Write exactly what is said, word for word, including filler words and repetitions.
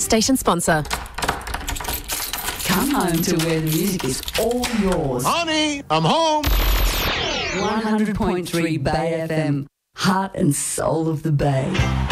station sponsor. Come home to where the music is all yours. Honey, I'm home. one hundred point three Bay F M, heart and soul of the Bay.